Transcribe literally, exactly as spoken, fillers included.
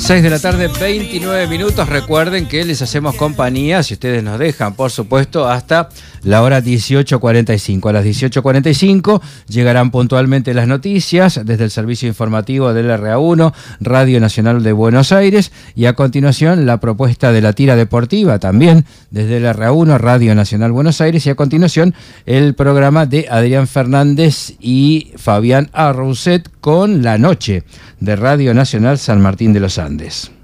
seis de la tarde, veintinueve minutos. Recuerden que les hacemos compañía, si ustedes nos dejan, por supuesto, hasta la hora dieciocho cuarenta y cinco. A las dieciocho cuarenta y cinco llegarán puntualmente las noticias desde el servicio informativo del R A uno, Radio Nacional de Buenos Aires, y a continuación la propuesta de la tira deportiva también desde el R A uno, Radio Nacional Buenos Aires, y a continuación el programa de Adrián Fernández y Fabián Arrouset con La Noche de Radio Nacional San Martín de los Andes.